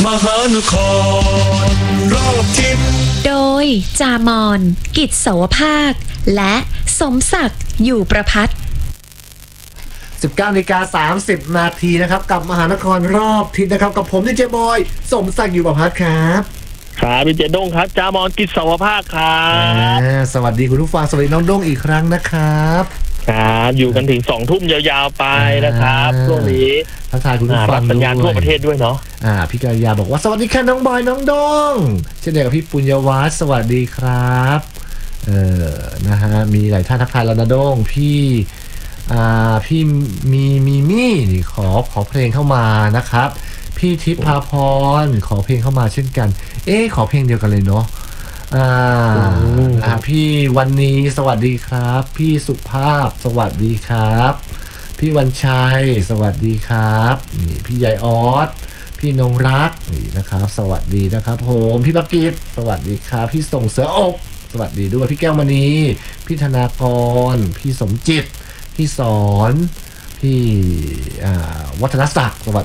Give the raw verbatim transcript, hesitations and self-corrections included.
มหานครรอบทิศโดยจามอนกิจเสาวภาคและสมศักดิ์อยู่ประพัฒน์สิบเก้านาฬิกาสามสิบนาทีนะครับกับมหานครรอบทิศนะครับกับผมดีเจบอยสมศักดิ์อยู่ประพัฒน์ครับครับพี่เจด้งครับจามอนกิจเสาวภาคครับสวัสดีคุณผู้ฟังสวัสดีน้องด้งอีกครั้งนะครับครับอยู่กันถึงสองทุ่มยาวๆไปนะครับช่วงนี้ทักทายคุณผู้ฟังสัญญาณทั่วประเทศด้วยเนาะอ่าพี่กัลยาบอกว่าสวัสดีค่ะน้องบอยน้องด้งเช่นเดียวกับพี่ปุญญวัฒน์สวัสดีครับเออนะฮะมีหลายท่านทักทายแล้วนะด้งพี่อ่าพี่มีมีมี่นี่ขอขอเพลงเข้ามานะครับพี่ทิพย์ภาพรขอเพลงเข้ามาเช่นกันเอ๊ะขอเพลงเดียวกันเลยเนาะอ่าอ่าพี่วันนี้สวัสดีครับพี่สุภาพสวัสดีครับพี่วันชัยสวัสดีครับนี่พี่ใหญ่ออสพี่นงรักนี่นะครับสวัสดีนะครับผมพี่บักกิตสวัสดีครับพี่ส่งเสืออกสวัสดีด้วยพี่แก้วมณีพี่ธนากรพี่สมจิตพี่สอนพี่วัฒนศักดิ์สวัส